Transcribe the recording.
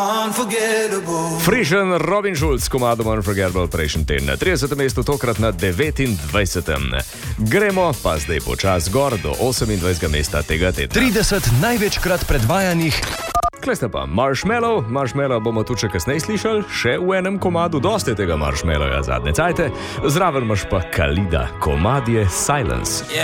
Frižen Robin Schulz, komado Unforgettable prejšnji teden na 30. mestu, tokrat na 29. Gremo pa zdaj počas gor do 28. mesta tega tedna. 30 največkrat predvajanih. Kleste pa Marshmallow bomo tu še kasneje slišali, še v enem komadu, dosti tega Marshmallowja zadnje cajte, zraven imaš pa Khalida, komad je Silence.